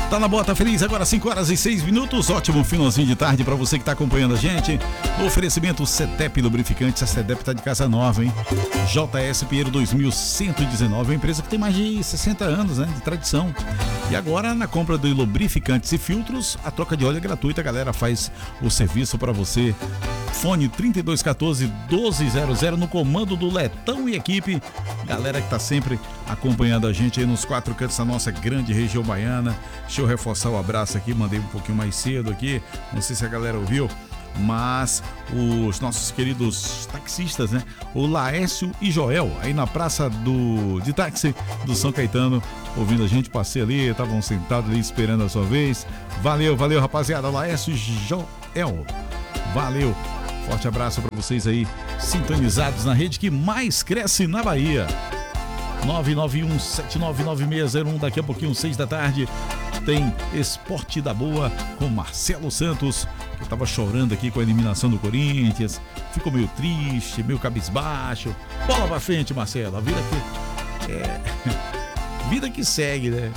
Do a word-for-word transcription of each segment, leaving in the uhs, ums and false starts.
Tá na boa, tá feliz? Agora cinco horas e seis minutos. Ótimo finalzinho de tarde pra você que tá acompanhando a gente. No oferecimento Cetep Lubrificantes. A Cetep tá de casa nova, hein? J S Pinheiro dois mil cento e dezenove, uma empresa que tem mais de sessenta anos, né, de tradição. E agora, na compra de lubrificantes e filtros, a troca de óleo é gratuita. A galera faz o serviço pra você. Fone trinta e dois quatorze, doze zero zero no comando do Letão e equipe. Galera que tá sempre acompanhando a gente aí nos quatro cantos da nossa grande região baiana. Deixa eu reforçar o abraço aqui, mandei um pouquinho mais cedo aqui, não sei se a galera ouviu, mas os nossos queridos taxistas, né? O Laércio e Joel, aí na praça do, de táxi do São Caetano, ouvindo a gente, passei ali, estavam sentados ali esperando a sua vez. Valeu, valeu rapaziada, Laércio e Joel, valeu. Forte abraço para vocês aí, sintonizados na rede que mais cresce na Bahia. nove nove um sete nove nove seis zero um, daqui a pouquinho, seis da tarde, tem Esporte da Boa com Marcelo Santos, que tava chorando aqui com a eliminação do Corinthians, ficou meio triste, meio cabisbaixo. Bola pra frente, Marcelo, a vida que é vida que segue, né?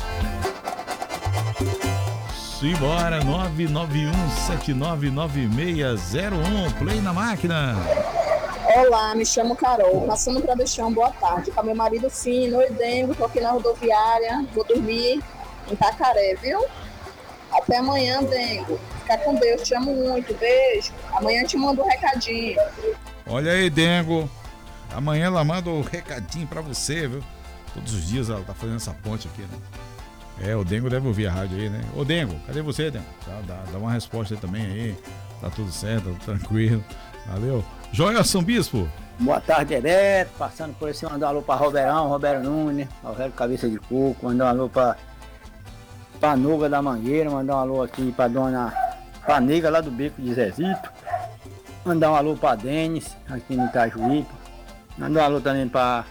Simbora, nove nove um sete nove nove seis zero um, play na máquina. Olá, me chamo Carol, passando para deixar uma boa tarde para meu marido Fino. Oi, Dengo, tô aqui na rodoviária, vou dormir em Tacaré, viu? Até amanhã, Dengo. Fica com Deus, te amo muito, beijo. Amanhã te mando um recadinho. Olha aí, Dengo, amanhã ela manda um recadinho para você, viu? Todos os dias ela tá fazendo essa ponte aqui, né? É, o Dengo deve ouvir a rádio aí, né? Ô, Dengo, cadê você, Dengo? Dá, dá, dá uma resposta aí também aí. Tá tudo certo, tá tranquilo. Valeu. Joelson Bispo. Boa tarde, direto. Passando por esse, mandar um alô pra Roberão, Roberto Nunes, Roberto Cabeça de Coco. Mandar um alô pra, pra Nuga da Mangueira. Mandar um alô aqui pra dona Paniga, lá do Beco de Zezito. Mandar um alô pra Denis, aqui no Itajuípe. Mandar um alô também pra,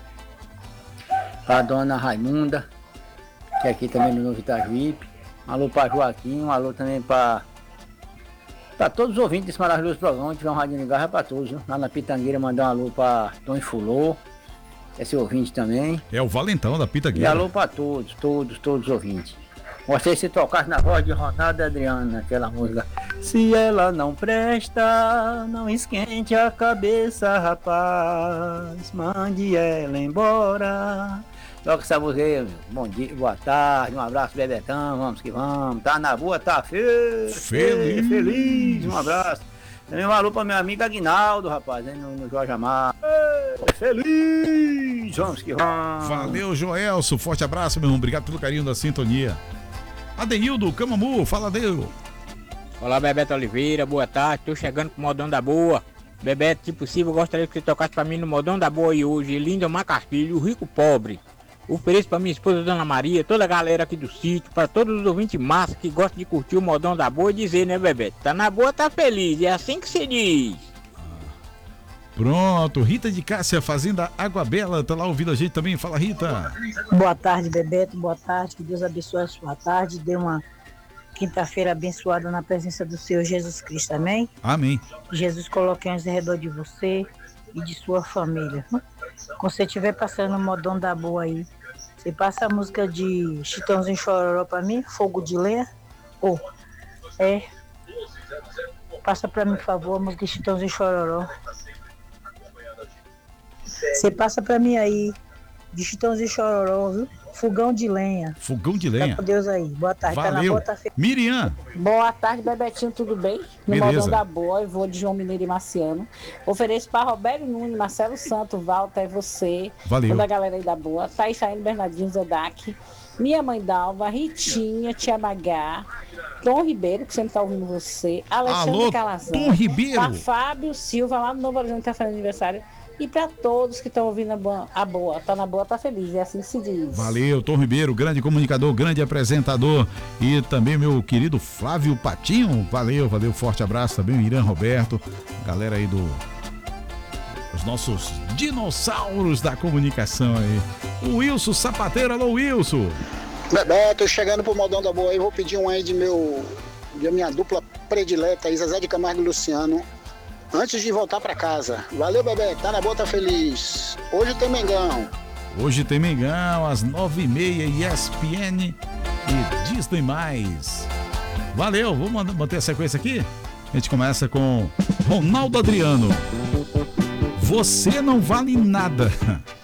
pra dona Raimunda, que é aqui também no Novo Itajuípe. Um alô pra Joaquim, um alô também pra, pra todos os ouvintes desse maravilhoso programa. Tiver um radinho ligado, é pra todos, viu? Lá na Pitangueira, mandar um alô pra Tom Fulô, esse ouvinte também. É o Valentão da Pitangueira. E alô pra todos, todos, todos os ouvintes. Gostei se tocasse na voz de Ronaldo e Adriano, aquela música. Se ela não presta, não esquente a cabeça, rapaz, mande ela embora. Toca essa música aí, meu. Bom dia, boa tarde, um abraço, Bebetão, vamos que vamos. Tá na boa, tá fe... feliz. feliz, um abraço. Também um alô pra meu amigo Aguinaldo, rapaz, hein, no, no Jorge Amar. Feliz, vamos que vamos. Valeu, Joelson, forte abraço, meu irmão, obrigado pelo carinho da sintonia. Adenildo Camamu, fala, Adenildo. Olá, Bebeto Oliveira, boa tarde, tô chegando pro Modão da Boa. Bebeto, se possível, gostaria que você tocasse pra mim no Modão da Boa e hoje, Linda Macarpilho, o Rico Pobre. Ofereço pra minha esposa, Dona Maria, toda a galera aqui do sítio, pra todos os ouvintes massa que gostam de curtir o Modão da Boa e dizer, né, Bebeto? Tá na boa, tá feliz, é assim que se diz. Pronto, Rita de Cássia, Fazenda Água Bela, tá lá ouvindo a gente também, fala, Rita. Boa tarde, Bebeto, boa tarde, que Deus abençoe a sua tarde, dê uma quinta-feira abençoada na presença do Senhor Jesus Cristo, amém? Amém. Jesus coloque anjos ao redor de você e de sua família. Quando você estiver passando o Modão da Boa aí, você passa a música de Chitãozinho Chororó pra mim, Fogo de Lenha, ou, oh, é, passa pra mim, por favor, a música de Chitãozinho Chororó. Você passa pra mim aí, de Chitãozinho Chororó, viu? Fogão de lenha. Fogão de lenha. Tá com Deus aí. Boa tarde. Valeu. Tá na boa, tá fe... Miriam. Boa tarde, Bebetinho, tudo bem? No Beleza. Modão da Boa, eu vou de João Mineiro e Marciano. Ofereço para Roberto Nunes, Marcelo Santos, Walter, você. Valeu. Toda a galera aí da Boa. Thaís Saindo, Bernardinho, Zedac. Minha mãe Dalva, Ritinha, Tia Magá, Tom Ribeiro, que sempre tá ouvindo você. Alexandre Alô, Calazão. Tom Ribeiro. Pra Fábio Silva, lá no Novo Horizonte, tá fazendo aniversário. E para todos que estão ouvindo a boa, a boa, tá na boa, tá feliz, é assim que se diz. Valeu, Tom Ribeiro, grande comunicador, grande apresentador, e também meu querido Flávio Patinho, valeu, valeu, forte abraço também, Irã Roberto, galera aí do, os nossos dinossauros da comunicação aí, o Wilson Sapateiro, alô Wilson. Bebeto, chegando pro Modão da Boa aí, vou pedir um aí de meu, de minha dupla predileta, Zezé de Camargo e Luciano, antes de voltar pra casa. Valeu, bebê, tá na boa, tá feliz. Hoje tem Mengão. Hoje tem Mengão, às nove e meia, E S P N e Disney mais. Valeu, vamos manter a sequência aqui? A gente começa com Ronaldo Adriano. Você não vale nada.